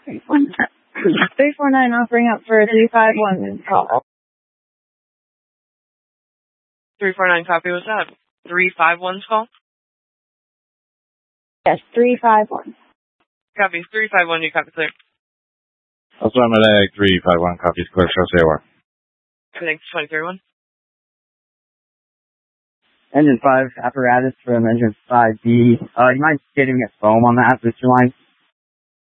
349 offering up for a 351 call. 349 copy, what's that? 351's call? Yes, 351. Copy, 351, you copy clear. Also, I'm at 351, copies clear, show say what? Thanks, 231. Engine 5 apparatus from engine 5B. You mind getting a foam on that booster line?